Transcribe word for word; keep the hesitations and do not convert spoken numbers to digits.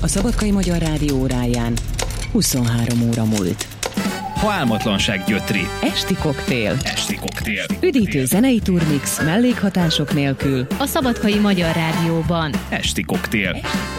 A Szabadkai Magyar Rádió óráján huszonhárom óra múlt. Ha álmatlanság gyötri. Esti koktél. Esti koktél. Üdítő zenei turmix mellékhatások nélkül. A Szabadkai Magyar Rádióban. Esti koktél.